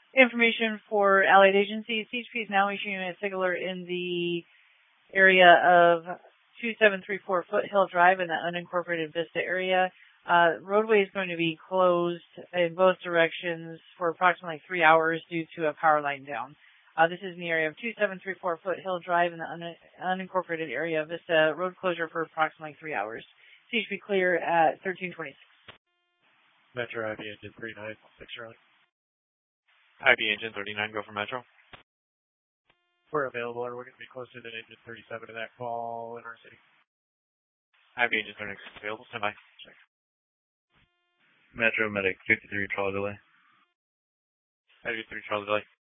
Information for Allied Agency. CHP is now issuing a signaler in the area of 2734 Foothill Drive in the unincorporated Vista area. Roadway is going to be closed in both directions for approximately 3 hours due to a power line down. This is in the area of 2734 Foothill Drive in the unincorporated area of Vista. Road closure for approximately 3 hours. CHP clear at 1326. Metro IB engine 39, 6 Charlie. IB engine 39, go for Metro. We're available, or we're going to be closer than engine 37 to that call in our city. IB engine 36 available, stand by. Check. Metro medic 53 Charlie delay. 53 Charlie delay.